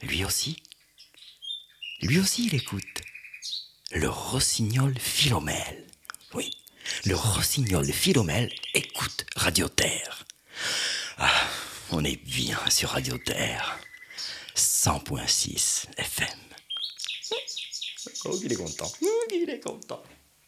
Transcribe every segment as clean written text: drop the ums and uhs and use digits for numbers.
Lui aussi, il écoute. Le rossignol Philomèle. Oui, le rossignol Philomèle écoute Radio Terre. Ah, on est bien sur Radio Terre. 100.6 FM. Oh, il est content. Il est content.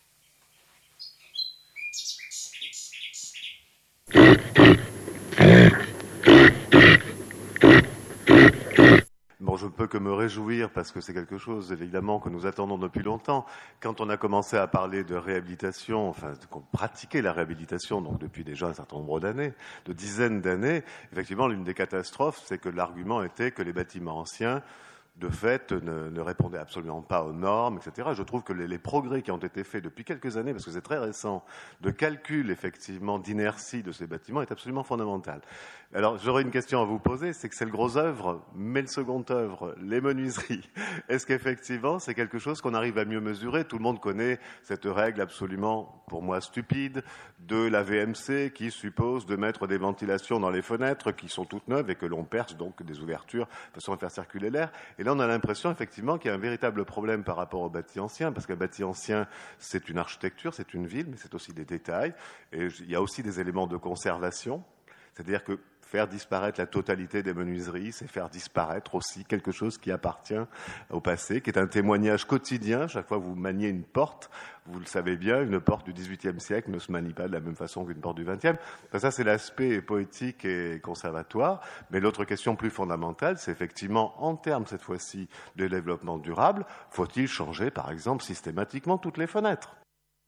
Bon, je ne peux que me réjouir parce que c'est quelque chose, évidemment, que nous attendons depuis longtemps. Quand on a commencé à parler de réhabilitation, enfin, qu'on pratiquait la réhabilitation, donc depuis déjà un certain nombre d'années, de dizaines d'années, effectivement, l'une des catastrophes, c'est que l'argument était que les bâtiments anciens, de fait, ne répondaient absolument pas aux normes, etc. Je trouve que les progrès qui ont été faits depuis quelques années, parce que c'est très récent, de calcul, effectivement, d'inertie de ces bâtiments est absolument fondamental. Alors, j'aurais une question à vous poser, c'est que c'est le gros œuvre, mais le second œuvre, les menuiseries. Est-ce qu'effectivement, c'est quelque chose qu'on arrive à mieux mesurer? Tout le monde connaît cette règle absolument, pour moi, stupide, de la VMC qui suppose de mettre des ventilations dans les fenêtres qui sont toutes neuves et que l'on perce donc des ouvertures de façon à faire circuler l'air. Et là, on a l'impression, effectivement, qu'il y a un véritable problème par rapport au bâti ancien, parce qu'un bâti ancien, c'est une architecture, c'est une ville, mais c'est aussi des détails. Et il y a aussi des éléments de conservation. C'est-à-dire que faire disparaître la totalité des menuiseries, c'est faire disparaître aussi quelque chose qui appartient au passé, qui est un témoignage quotidien. Chaque fois que vous maniez une porte, vous le savez bien, une porte du XVIIIe siècle ne se manie pas de la même façon qu'une porte du XXe. Enfin, ça, c'est l'aspect poétique et conservatoire. Mais l'autre question plus fondamentale, c'est effectivement, en termes, cette fois-ci, de développement durable, faut-il changer, par exemple, systématiquement toutes les fenêtres ?